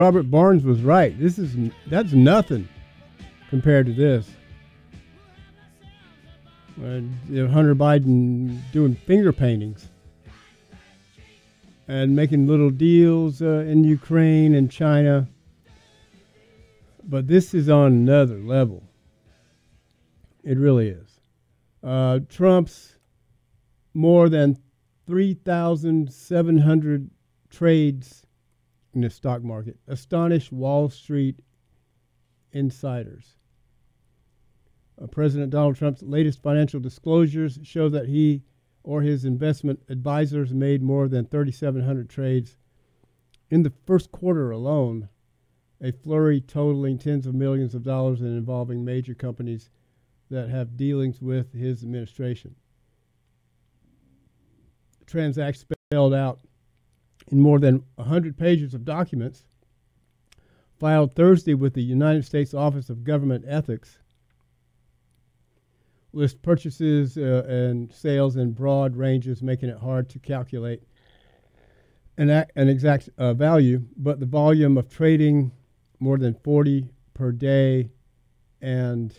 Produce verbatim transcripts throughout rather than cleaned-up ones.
Robert Barnes was right. This is that's nothing compared to this. Uh, you know, Hunter Biden doing finger paintings and making little deals uh, in Ukraine and China. But this is on another level. It really is. Uh, Trump's more than three thousand seven hundred trades in the stock market astonished Wall Street insiders. Uh, President Donald Trump's latest financial disclosures show that he or his investment advisors made more than three thousand seven hundred trades in the first quarter alone, a flurry totaling tens of millions of dollars and involving major companies that have dealings with his administration. The transaction spelled out in more than one hundred pages of documents filed Thursday with the United States Office of Government Ethics list purchases uh, and sales in broad ranges, making it hard to calculate an, ac- an exact uh, value, but the volume of trading, more than forty per day, and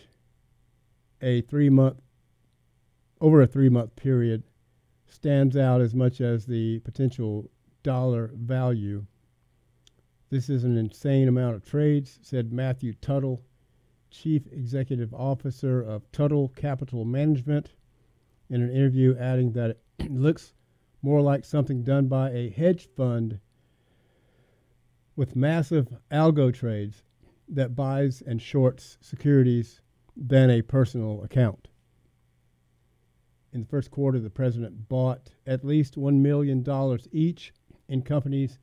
a three-month, over a three-month period, stands out as much as the potential dollar value. This is an insane amount of trades, said Matthew Tuttle, Chief Executive Officer of Tuttle Capital Management, in an interview, adding that it looks more like something done by a hedge fund with massive algo trades that buys and shorts securities than a personal account. In the first quarter, the president bought at least one million dollars each in companies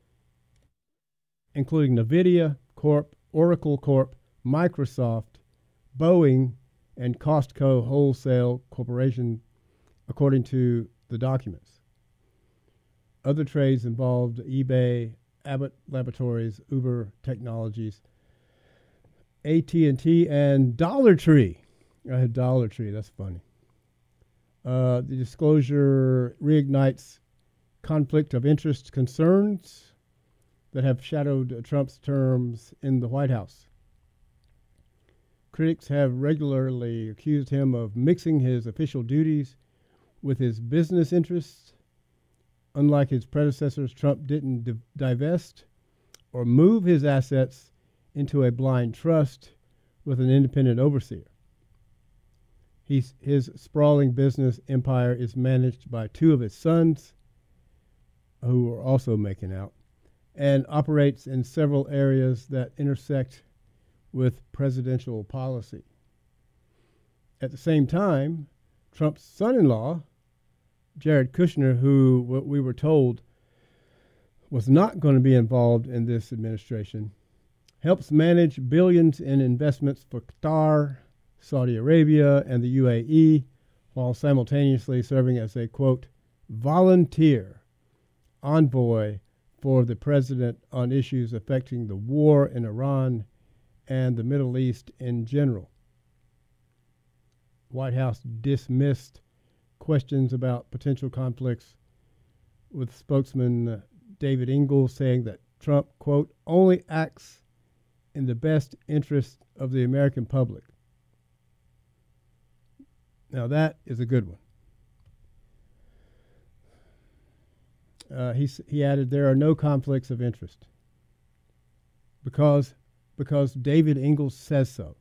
including NVIDIA Corp, Oracle Corp, Microsoft, Boeing, and Costco Wholesale Corporation, according to the documents. Other trades involved eBay, Abbott Laboratories, Uber Technologies, A T and T, and Dollar Tree. I had Dollar Tree. That's funny. Uh, the disclosure reignites conflict of interest concerns that have shadowed Trump's terms in the White House. Critics have regularly accused him of mixing his official duties with his business interests. Unlike his predecessors, Trump didn't div- divest or move his assets into a blind trust with an independent overseer. He's, his sprawling business empire is managed by two of his sons, who are also making out, and operates in several areas that intersect with presidential policy. At the same time, Trump's son-in-law, Jared Kushner, who what we were told was not going to be involved in this administration, helps manage billions in investments for Qatar, Saudi Arabia, and the U A E, while simultaneously serving as a, quote, volunteer envoy for the president on issues affecting the war in Iran and the Middle East in general. The White House dismissed questions about potential conflicts, with spokesman uh, David Ingalls saying that Trump, quote, only acts in the best interest of the American public. Now that is a good one. Uh, he, he added, there are no conflicts of interest because, because David Ingalls says so.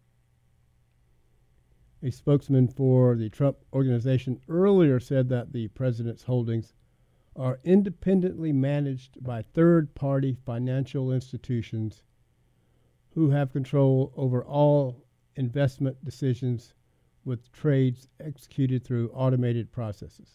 A spokesman for the Trump Organization earlier said that the president's holdings are independently managed by third-party financial institutions who have control over all investment decisions, with trades executed through automated processes.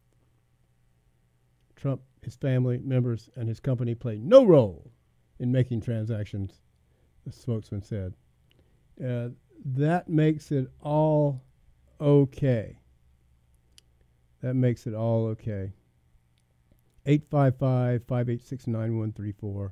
Trump, his family members, and his company play no role in making transactions, the spokesman said. Uh, that makes it all okay. That makes it all okay. eight five five, five eight six, nine one three four.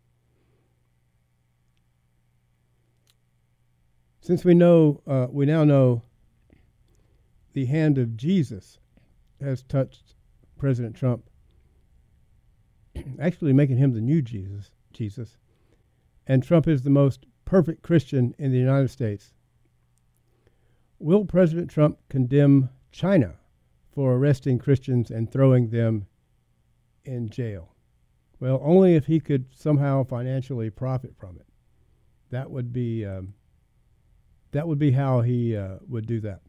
Since we know, uh, we now know the hand of Jesus has touched President Trump, actually making him the new Jesus, Jesus, and Trump is the most perfect Christian in the United States. Will President Trump condemn China for arresting Christians and throwing them in jail? Well, only if he could somehow financially profit from it. That would be um, that would be how he uh, would do that.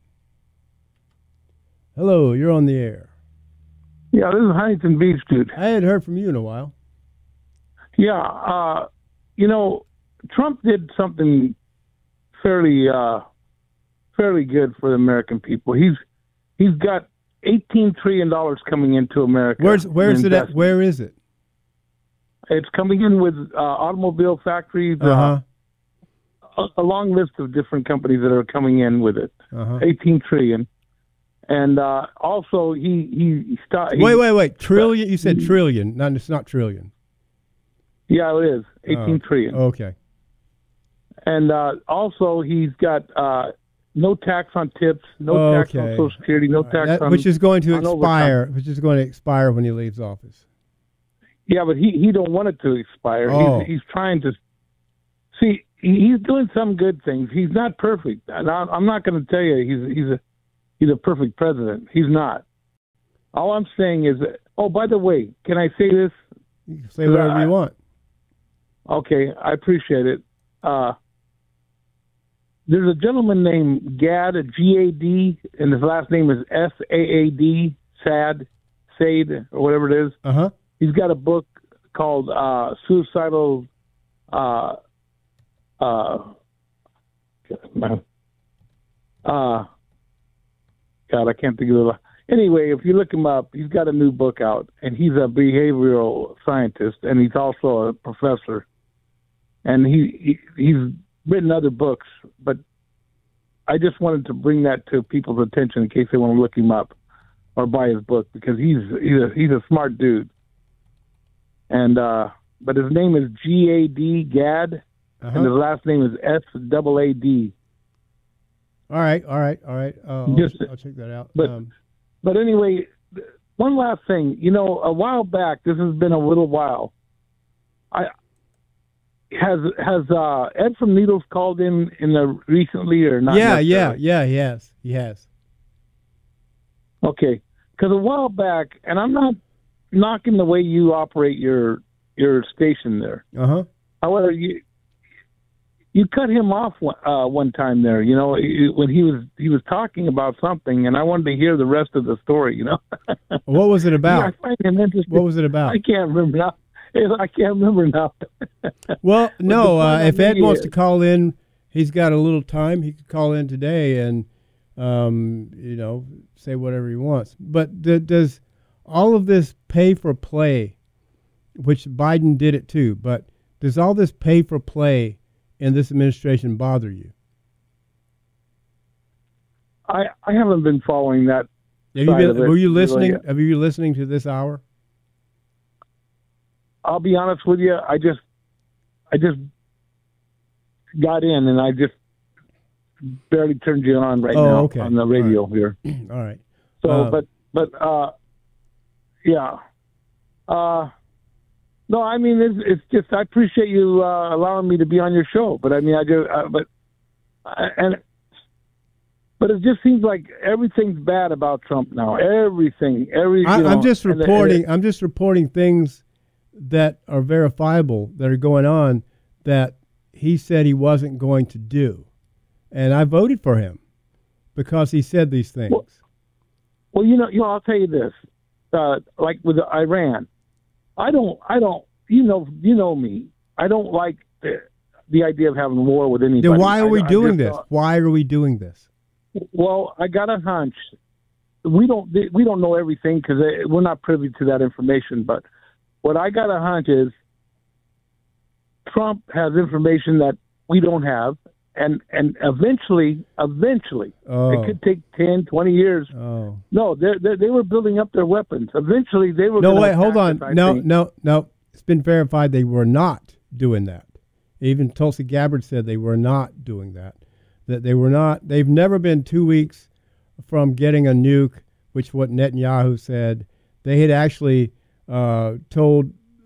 Hello, you're on the air. Yeah, this is Huntington Beach, dude. I hadn't heard from you in a while. Yeah, uh, you know, Trump did something fairly uh, fairly good for the American people. He's he's got eighteen trillion dollars coming into America. Where's where's it at? Where is it? It's coming in with uh, automobile factories. Uh-huh. Uh, a, a long list of different companies that are coming in with it. Uh-huh. eighteen trillion. And uh, also, he he, he started. Wait, wait, wait! Trillion? You said trillion? No, it's not trillion. Yeah, it is eighteen oh, trillion. Okay. And uh, also, he's got uh, no tax on tips, no okay. tax on Social Security, no tax that, on which is going to expire. Overtime. Which is going to expire when he leaves office. Yeah, but he, he don't want it to expire. Oh. He's, he's trying to see. He's doing some good things. He's not perfect. And I, I'm not going to tell you he's he's a he's a perfect president. He's not. All I'm saying is, that, oh, by the way, can I say this? You can say whatever I, you want. Okay, I appreciate it. Uh, there's a gentleman named Gad, G A D, and his last name is S A A D, Sad, Sade, or whatever it is. Uh-huh. He's got a book called uh, Suicidal... Uh, uh, uh, God, I can't think of it. Anyway, if you look him up, he's got a new book out, and he's a behavioral scientist, and he's also a professor. And he, he he's written other books, but I just wanted to bring that to people's attention in case they want to look him up or buy his book, because he's he's a, he's a smart dude. And uh, but his name is G A D, Gad, uh-huh. and his last name is S A A D. All right, all right, all right. Uh, I'll, Just, I'll check that out. But um, but anyway, one last thing. You know, a while back, this has been a little while. I has has uh, Ed from Needles called in in the recently or not? Yeah, yeah, yeah. He has. He has. Okay, because a while back, and I'm not knocking the way you operate your your station there. Uh huh. However, you you cut him off one, uh, one time there. You know, when he was he was talking about something, and I wanted to hear the rest of the story. You know. What was it about? Yeah, I find him interesting. What was it about? I can't remember now. I can't remember now. Well, no. Uh, if Ed wants is, to call in, he's got a little time. He could call in today and, um, you know, say whatever he wants. But th- does all of this pay for play, which Biden did it too, but does all this pay for play in this administration bother you? I I haven't been following that. Have you been, of it, were you listening? really. Have you been listening to this hour? I'll be honest with you. I just I just got in and I just barely turned you on right oh, now okay. on the radio all right. here. All right. So, uh, but but uh, yeah. Uh, no, I mean it's, it's just I appreciate you uh, allowing me to be on your show, but I mean I just uh, but uh, and. But it just seems like everything's bad about Trump now. Everything, every. You I, know, I'm just and reporting. the, I'm just reporting things that are verifiable that are going on that he said he wasn't going to do, and I voted for him because he said these things. Well, well you know, you know, I'll tell you this. Uh, like with Iran, I don't, I don't. You know, you know me. I don't like the, the idea of having war with anybody. Then why are we I, doing I this? Thought, why are we doing this? Well, I got a hunch. We don't we don't know everything because we're not privy to that information. But what I got a hunch is Trump has information that we don't have, and and eventually, eventually, oh. it could take ten, twenty years. Oh. No, they they were building up their weapons. Eventually, they were. No, gonna wait, hold on. us, no, think. no, no. It's been verified they were not doing that. Even Tulsi Gabbard said they were not doing that. That they were not, they've never been two weeks from getting a nuke, which what Netanyahu said. They had actually uh, told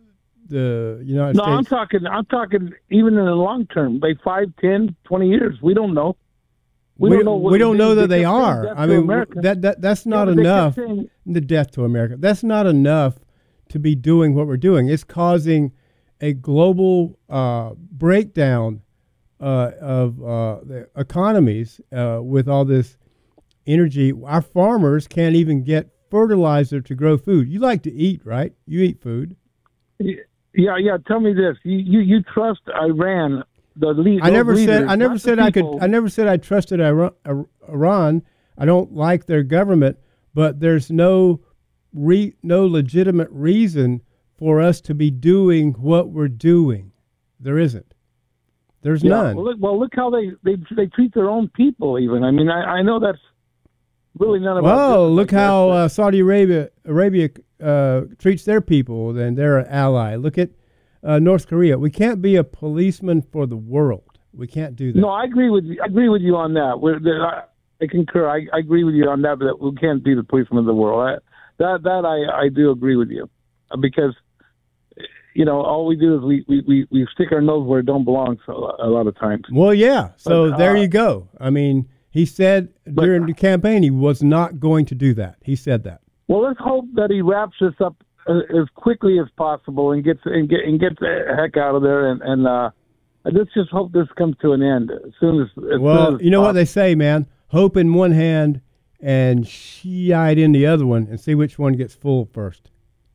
the United no, States. No, I'm talking. I'm talking even in the long term, like five, ten, twenty years. We don't know. We, we don't know. What we don't know that they, they are. I mean, that that that's not yeah, enough. Saying, the death to America. That's not enough to be doing what we're doing. It's causing a global uh, breakdown uh, of uh, the economies uh, with all this energy. Our farmers can't even get fertilizer to grow food. You like to eat, right? You eat food. Yeah, yeah. Tell me this: you you, you trust Iran? The lead, I never leaders, said. I never said I could. I never said I trusted Iran. Iran. I don't like their government, but there's no re, no legitimate reason for us to be doing what we're doing. There isn't. There's yeah, none. Well look, well, look how they, they they treat their own people. Even I mean, I, I know that's really none of. Well, look like how uh, Saudi Arabia Arabia uh, treats their people and their ally. Look at uh, North Korea. We can't be a policeman for the world. We can't do that. No, I agree with you. I agree with you on that. We're, I, I concur. I, I agree with you on that. But we can't be the policeman of the world. I, that that I, I do agree with you, because you know all we do is we, we, we, we stick our nose where it don't belong. So a lot of times. Well, yeah. So but, there uh, you go. I mean, he said but, during the campaign he was not going to do that. He said that. Well, let's hope that he wraps this up uh, as quickly as possible and gets and get and gets the heck out of there. And, and uh, let's just hope this comes to an end as soon as. as well, soon as you know possible. what they say, man. Hope in one hand and Shiite in the other one, and see which one gets full first.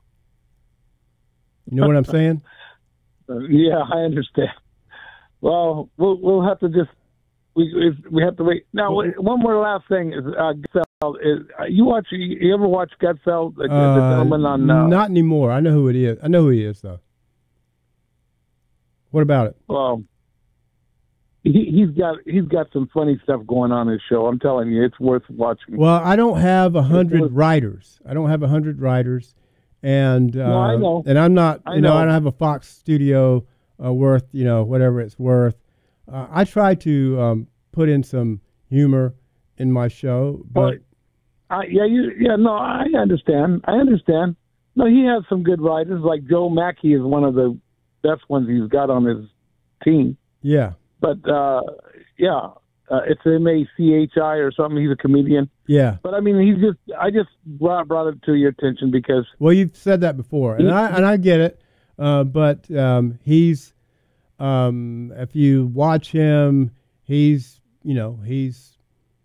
You know what I'm saying? Uh, yeah, I understand. Well, we'll we'll have to just we we have to wait. Now, well, one more last thing is uh, Gutfeld. Is uh, you watch? You ever watch Gutfeld? The, uh, the gentleman on uh, not anymore. I know who it is. I know who he is, though. What about it? Well, he, he's got he's got some funny stuff going on in his show. I'm telling you, it's worth watching. Well, I don't have a hundred writers. I don't have a hundred writers, and uh, no, I know. and I'm not. You I know, know. I don't have a Fox studio uh, worth. You know, whatever it's worth. Uh, I try to um, put in some humor in my show, but well, uh, yeah, you yeah no, I understand. I understand. No, he has some good writers. Like Joe Mackey is one of the best ones he's got on his team. Yeah. But, uh, yeah, uh, it's M A C H I or something. He's a comedian. Yeah. But, I mean, he's just – I just brought, brought it to your attention because – well, you've said that before, and, he, I, and I get it. Uh, but um, he's um, – if you watch him, he's, you know, he's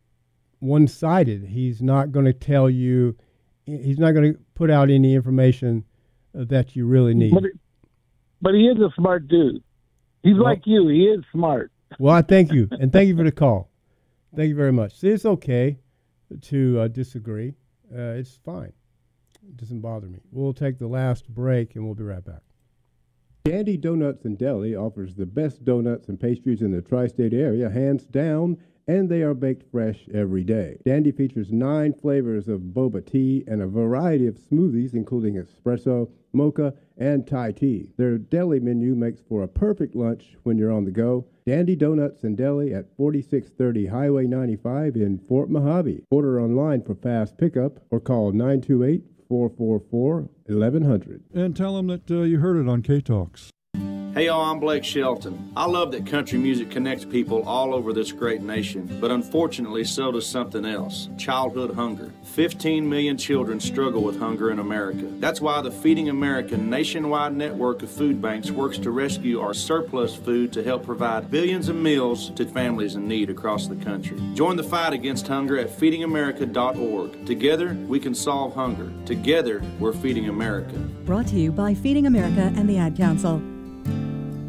one-sided. He's not going to tell you – he's not going to put out any information that you really need. But, but he is a smart dude. He's well, like you. He is smart. Well, I thank you, and thank you for the call. Thank you very much. See, it's okay to uh, disagree. Uh, it's fine. It doesn't bother me. We'll take the last break, and we'll be right back. Dandy Donuts and Deli offers the best donuts and pastries in the tri-state area, hands down, and they are baked fresh every day. Dandy features nine flavors of boba tea and a variety of smoothies, including espresso, mocha, and Thai tea. Their deli menu makes for a perfect lunch when you're on the go. Dandy Donuts and Deli at forty-six thirty Highway ninety-five in Fort Mojave. Order online for fast pickup or call nine two eight, four four four, eleven hundred. And tell them that uh, you heard it on K-Talks. Hey y'all, I'm Blake Shelton. I love that country music connects people all over this great nation, but unfortunately so does something else, childhood hunger. fifteen million children struggle with hunger in America. That's why the Feeding America nationwide network of food banks works to rescue our surplus food to help provide billions of meals to families in need across the country. Join the fight against hunger at feeding america dot org. Together, we can solve hunger. Together, we're Feeding America. Brought to you by Feeding America and the Ad Council.